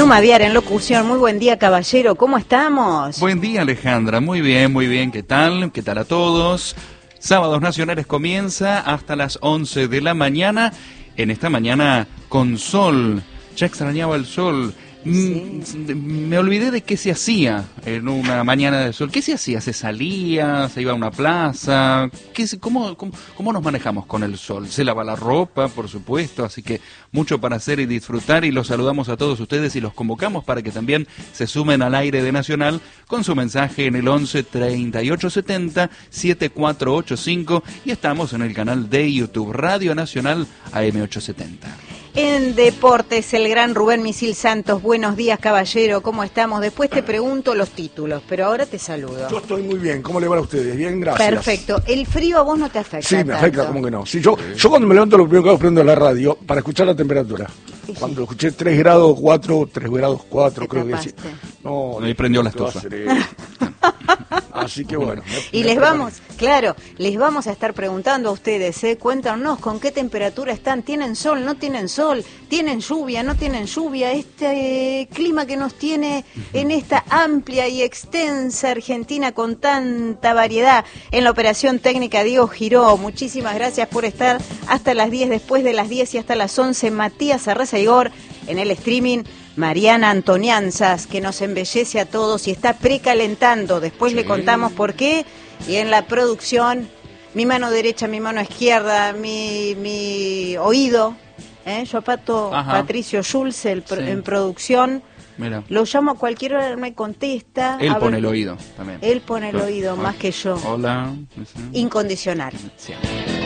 Numa Viar en locución. Muy buen día, caballero, ¿cómo estamos? Buen día, Alejandra, muy bien, ¿qué tal? ¿Qué tal a todos? Sábados Nacionales comienza hasta las 11 de la mañana, en esta mañana con sol, ya extrañaba el sol. Sí. Me olvidé de qué se hacía en una mañana de sol. ¿Qué se hacía? ¿Se salía? ¿Se iba a una plaza? ¿Cómo nos manejamos con el sol? Se lava la ropa, por supuesto, así que mucho para hacer y disfrutar, y los saludamos a todos ustedes y los convocamos para que también se sumen al aire de Nacional con su mensaje en el 11 38 70 7485, y estamos en el canal de YouTube Radio Nacional AM870. En deportes, el gran Rubén Misil Santos. Buenos días, caballero, ¿cómo estamos? Después te pregunto los títulos, pero ahora te saludo. Yo estoy muy bien, ¿cómo le va a ustedes? Bien, gracias. Perfecto. ¿El frío a vos no te afecta? Sí, me afecta, ¿cómo que no? Sí, yo cuando me levanto lo primero que hago es prendo la radio para escuchar la temperatura. Sí. Cuando escuché 3 grados 4, 3 grados 4, creo que sí. No, ahí prendió la estufa. Así que bueno. Y les vamos a estar preguntando a ustedes, cuéntanos con qué temperatura están, ¿tienen sol, no tienen sol, tienen lluvia, no tienen lluvia? Este clima que nos tiene en esta amplia y extensa Argentina con tanta variedad. En la operación técnica, Diego Giró, muchísimas gracias por estar hasta las 10, después de las 10 y hasta las 11, Matías Arrezaigor. En el streaming, Mariana Antonianzas, que nos embellece a todos y está precalentando. Después le contamos por qué. Y en la producción, mi mano derecha, mi mano izquierda, mi oído, Patricio Schulz en producción. Mira. Lo llamo a cualquier hora, me contesta. Él pone el oído también. Él pone el oído, más que yo. Hola. Incondicional. Siempre.